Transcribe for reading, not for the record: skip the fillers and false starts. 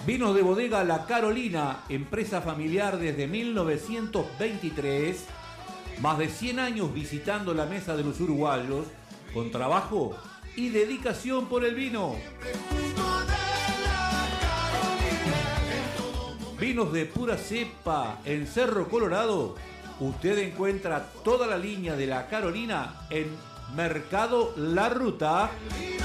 Vinos de bodega La Carolina, empresa familiar desde 1923, más de 100 años visitando la mesa de los uruguayos, con trabajo y dedicación por el vino. Vinos de pura cepa en Cerro Colorado. Usted encuentra toda la línea de La Carolina en Mercado La Ruta.